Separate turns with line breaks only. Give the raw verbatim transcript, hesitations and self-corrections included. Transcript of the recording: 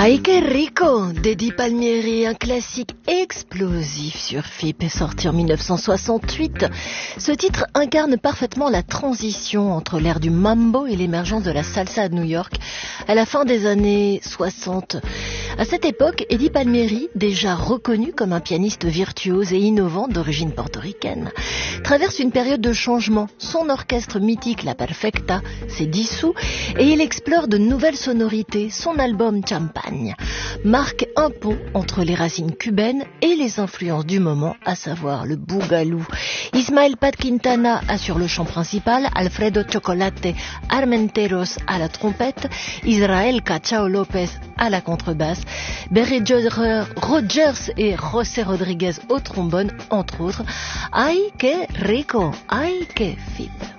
Ay que rico d'Eddie Palmieri, un classique explosif sur F I P, sorti en mille neuf cent soixante-huit. Ce titre incarne parfaitement la transition entre l'ère du mambo et l'émergence de la salsa à New York à la fin des années soixante. À cette époque, Eddie Palmieri, déjà reconnu comme un pianiste virtuose et innovant d'origine portoricaine, traverse une période de changement. Son orchestre mythique, La Perfecta, s'est dissous et il explore de nouvelles sonorités. Son album Champagne marque un pont entre les racines cubaines et les influences du moment, à savoir le boogaloo. Ismael Pat Quintana assure le chant principal, Alfredo Chocolate Armenteros à la trompette, Israel Cachao Lopez à la contrebasse, Berry Rogers et José Rodriguez au trombone, entre autres. Ay que rico, ay que F I P.